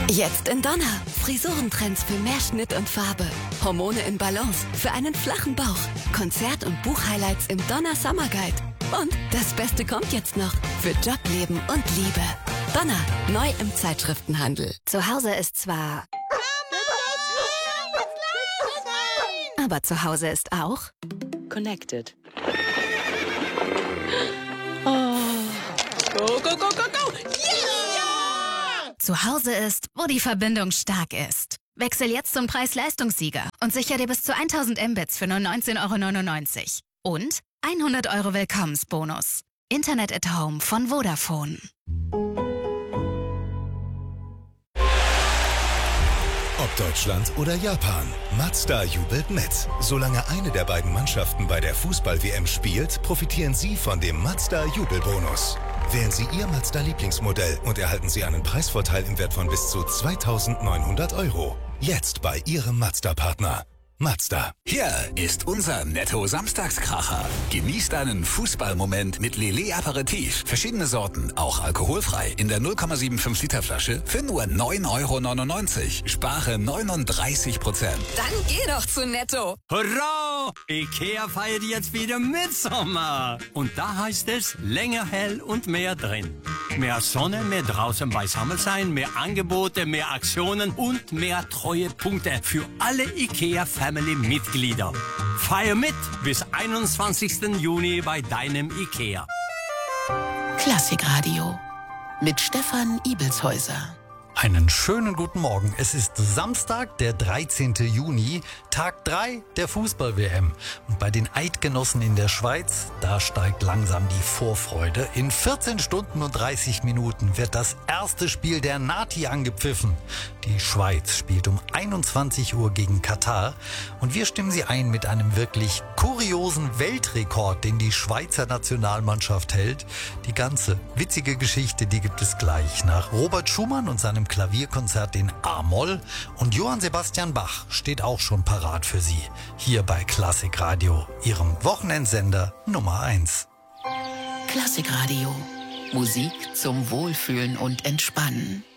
Jetzt in Donner. Frisurentrends für mehr Schnitt und Farbe. Hormone in Balance für einen flachen Bauch. Konzert- und Buchhighlights im Donner Summer Guide. Und das Beste kommt jetzt noch. Für Job, Leben und Liebe. Donner. Neu im Zeitschriftenhandel. Zu Hause ist zwar... Aber zu Hause ist auch... Connected. Oh. Go, go, go, go, go! Yeah! Zu Hause ist, wo die Verbindung stark ist. Wechsel jetzt zum Preis-Leistungssieger und sicher dir bis zu 1000 Mbits für nur 19,99 €. Und 100 € Willkommensbonus. Internet at Home von Vodafone. Ob Deutschland oder Japan, Mazda jubelt mit. Solange eine der beiden Mannschaften bei der Fußball-WM spielt, profitieren Sie von dem Mazda-Jubelbonus. Wählen Sie Ihr Mazda-Lieblingsmodell und erhalten Sie einen Preisvorteil im Wert von bis zu 2.900 €. Jetzt bei Ihrem Mazda-Partner. Mazda. Hier ist unser Netto-Samstagskracher. Genießt einen Fußballmoment mit Lillet Aperitif. Verschiedene Sorten, auch alkoholfrei. In der 0,75 Liter Flasche für nur 9,99 €. Spare 39%. Dann geh doch zu Netto. Hurra! IKEA feiert jetzt wieder Mitsommer. Und da heißt es, länger hell und mehr drin. Mehr Sonne, mehr draußen beisammen sein, mehr Angebote, mehr Aktionen und mehr Treuepunkte für alle IKEA-Family-Mitglieder. Feier mit bis 21. Juni bei deinem IKEA. Klassikradio mit Stefan Ibelshäuser. Einen schönen guten Morgen. Es ist Samstag, der 13. Juni, Tag 3 der Fußball-WM. Und bei den Eidgenossen in der Schweiz, da steigt langsam die Vorfreude. In 14 Stunden und 30 Minuten wird das erste Spiel der Nati angepfiffen. Die Schweiz spielt um 21 Uhr gegen Katar. Und wir stimmen sie ein mit einem wirklich kuriosen Weltrekord, den die Schweizer Nationalmannschaft hält. Die ganze witzige Geschichte, die gibt es gleich nach Robert Schumann und seinem Klavierkonzert in A-Moll, und Johann Sebastian Bach steht auch schon parat für Sie. Hier bei Klassikradio, Ihrem Wochenendsender Nummer 1. Klassikradio. Musik zum Wohlfühlen und Entspannen.